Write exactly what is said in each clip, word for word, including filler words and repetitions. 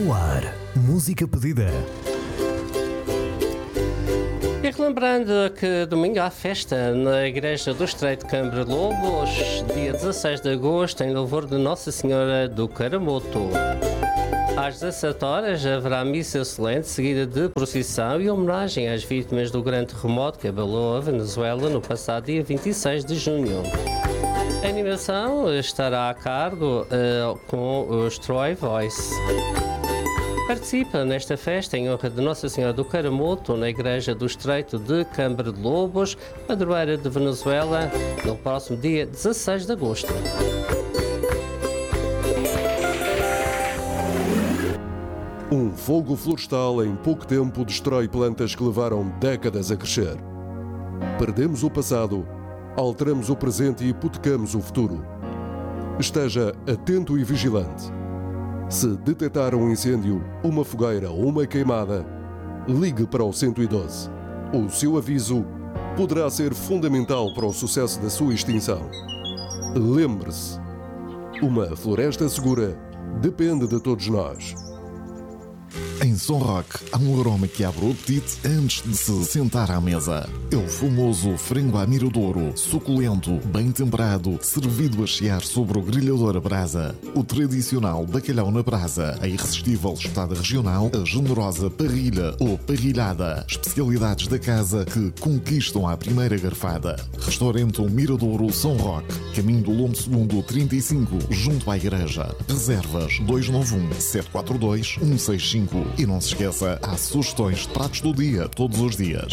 No ar, música pedida. E relembrando que domingo há festa na Igreja do Estreito de Câmara de Lobos, dia dezasseis de agosto, em louvor de Nossa Senhora do Caramoto. Às dezassete horas haverá missa solene seguida de procissão e homenagem às vítimas do grande terremoto que abalou a Venezuela no passado dia vinte e seis de junho. A animação estará a cargo uh, com os Troy Voice. Participa nesta festa em honra de Nossa Senhora do Caramoto na Igreja do Estreito de Câmara de Lobos, padroeira de Venezuela, no próximo dia dezasseis de agosto. Um fogo florestal em pouco tempo destrói plantas que levaram décadas a crescer. Perdemos o passado, alteramos o presente e hipotecamos o futuro. Esteja atento e vigilante. Se detectar um incêndio, uma fogueira ou uma queimada, ligue para o cento e doze. O seu aviso poderá ser fundamental para o sucesso da sua extinção. Lembre-se, uma floresta segura depende de todos nós. Em Som Rock, há um aroma que abre o apetite antes de se sentar à mesa. É o famoso frango à miradouro, suculento, bem temperado, servido a chiar sobre o grelhador a brasa. O tradicional bacalhau na brasa, a irresistível espetada regional, a generosa parrilha ou parrilhada. Especialidades da casa que conquistam à primeira garfada. Restaurante O Miradouro Som Rock, caminho do Lombo Segundo trinta e cinco, junto à igreja. Reservas dois nove um, sete quatro dois, um seis cinco. E não se esqueça, há sugestões de pratos do dia, todos os dias.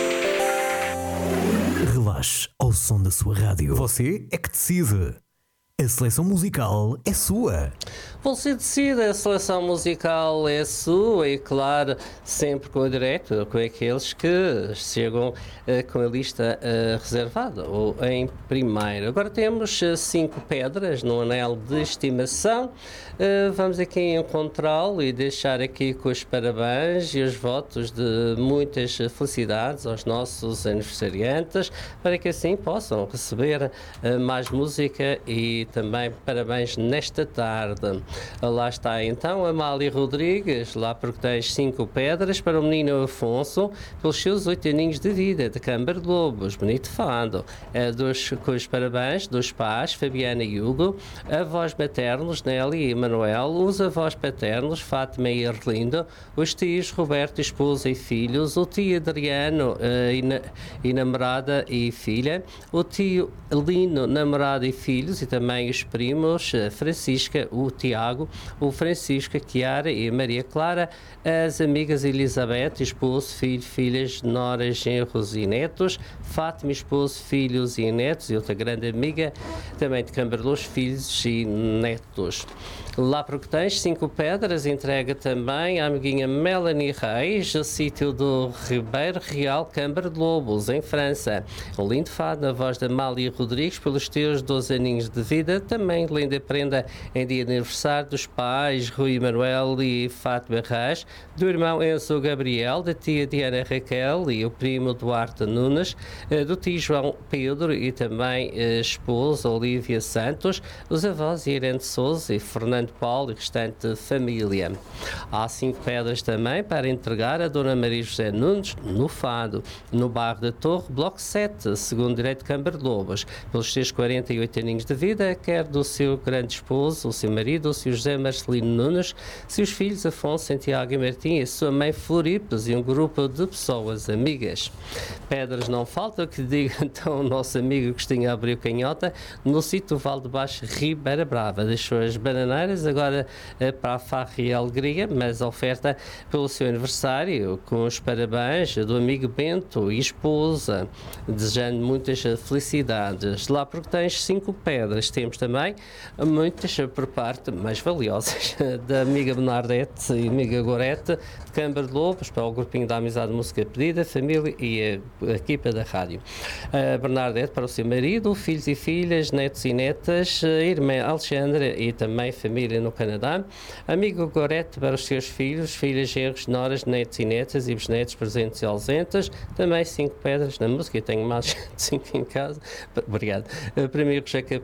Relaxe ao som da sua rádio. Você é que decide. A seleção musical é sua. Você decide, a seleção musical é sua e, claro, sempre com o direito, com aqueles que chegam uh, com a lista uh, reservada ou em primeiro. Agora temos uh, cinco pedras no anel de estimação. Uh, vamos aqui encontrá-lo e deixar aqui com os parabéns e os votos de muitas felicidades aos nossos aniversariantes, para que assim possam receber uh, mais música e também parabéns nesta tarde. Lá está então Amália Rodrigues, lá porque tens cinco pedras para o menino Afonso, pelos seus oito aninhos de vida, de Câmara de Lobos, bonito fado. É dos, com os parabéns dos pais, Fabiana e Hugo, avós maternos, Nelly e Manuel, os avós paternos, Fátima e Erlindo, os tios Roberto, esposa e filhos, o tio Adriano uh, e, na, e namorada e filha, o tio Lino, namorada e filhos, e também os primos, a Francisca, o Tiago, o Francisco, a Chiara e a Maria Clara, as amigas Elizabeth, esposo, filho, filhas, noras, genros e netos, Fátima, esposo, filhos e netos, e outra grande amiga, também de Câmara de Lobos, filhos e netos. Lá porque tens cinco pedras, entrega também a amiguinha Melanie Reis, a sítio do Ribeiro Real, Câmara de Lobos, em França. Um lindo fado na voz da Amália Rodrigues, pelos teus doze aninhos de vida. Também linda prenda em dia de aniversário dos pais Rui Manuel e Fátima Reis, do irmão Enzo Gabriel, da tia Diana Raquel e o primo Duarte Nunes, do tio João Pedro e também a esposa Olívia Santos, os avós Irene Souza e Fernando Paulo e restante família. Há cinco pedras também para entregar a Dona Maria José Nunes, no Fado, no bairro da Torre, bloco sete, segundo direito de Câmara de Lobos, pelos seus quarenta e oito aninhos de vida, quer do seu grande esposo, o seu marido, o seu José Marcelino Nunes, seus filhos Afonso, Santiago e Martim, e a sua mãe Floripes e um grupo de pessoas amigas. Pedras não faltam, que diga então o nosso amigo Agostinho Abreu Canhota, no sítio Val de Baixo, Ribeira Brava. Deixou as bananeiras agora para a farra e a alegria, mas a oferta pelo seu aniversário, com os parabéns do amigo Bento e esposa, desejando muitas felicidades. Lá porque tens cinco pedras, temos também muitas por parte mais valiosas da amiga Bernadette e amiga Gorete, de Câmara de Lobos, para o grupinho da Amizade Música Pedida, família e a, a equipa da rádio. A Bernadette para o seu marido, filhos e filhas, netos e netas, a irmã Alexandra e também família no Canadá. Amigo Gorete para os seus filhos, filhas, genros, noras, netos e netas e bisnetos presentes e ausentes. Também cinco pedras na música, eu tenho mais de cinco em casa. Obrigado. Para mim, o José Capelo e o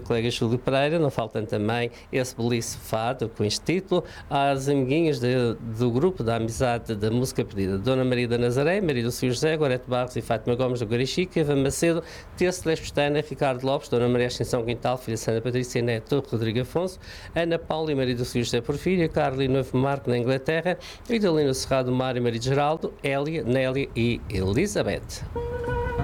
colega Júlio Pereira, não faltam também esse belíssimo fado com este título, às amiguinhas de, do grupo da Amizade da Música Pedida, Dona Maria da Nazaré, Maria do Senhor José, Gorete Barros e Fátima Gomes do Guarichica, Eva Macedo, Tia Celeste Pestana, Ricardo Lopes, Dona Maria Ascensão Quintal, Filha Santa Patrícia Neto, Rodrigo Afonso, Ana Paula e Maria do Senhor José Porfírio, Carla e Noivo Marco na Inglaterra, Idalina Serrado Mário e Maria de Geraldo, Hélia, Nélia e Elizabeth.